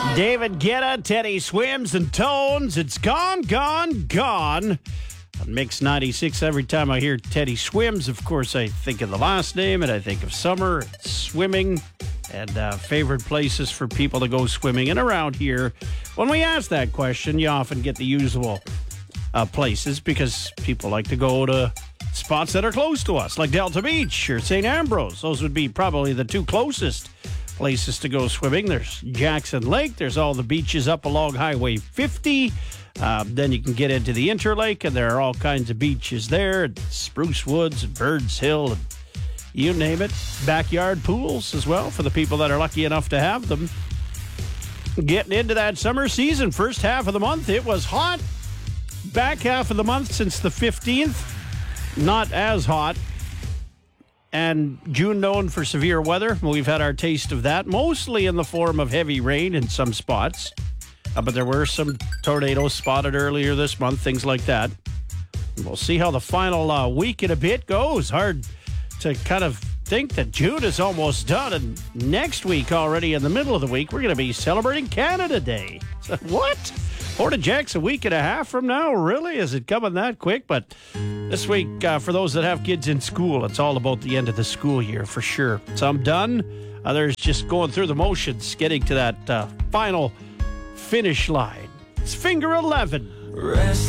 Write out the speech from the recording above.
David Guetta, Teddy Swims and Tones. It's gone, gone, gone. On Mix 96, every time I hear Teddy Swims, of course, I think of the last name and I think of summer, swimming, and favorite places for people to go swimming. And around here, when we ask that question, you often get the usual places because people like to go to spots that are close to us, like Delta Beach or St. Ambrose. Those would be probably the two closest places to go swimming. There's Jackson Lake. There's all the beaches up along Highway 50. Then you can get into the Interlake, and there are all kinds of beaches there. Spruce Woods and Birds Hill, and you name it. Backyard pools as well for the people that are lucky enough to have them. Getting into that summer season, first half of the month, it was hot. Back half of the month since the 15th, not as hot. And June known for severe weather. We've had our taste of that, mostly in the form of heavy rain in some spots. But there were some tornadoes spotted earlier this month, things like that. We'll see how the final week and a bit goes. Hard to kind of think that June is almost done. And next week, already in the middle of the week, we're going to be celebrating Canada Day. So, what? Porta Jack's a week and a half from now? Really? Is it coming that quick? But this week, for those that have kids in school, it's all about the end of the school year for sure. Some done, others just going through the motions, getting to that final finish line. It's finger 11.